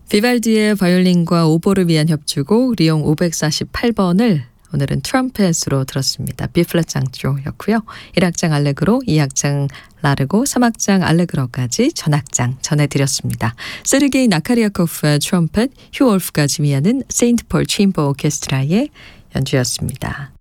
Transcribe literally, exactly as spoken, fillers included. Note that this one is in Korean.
비발디의 바이올린과 오보를 위한 협주곡 리옹 오백사십팔 번을 오늘은 트럼펫으로 들었습니다. B플랫 장조였고요. 일 악장 알레그로, 이 악장 라르고, 삼 악장 알레그로까지 전악장 전해드렸습니다. 세르게이 나카리아코프의 트럼펫, 휴 월프가 지휘하는 세인트 폴 체인버 오케스트라의 연주였습니다.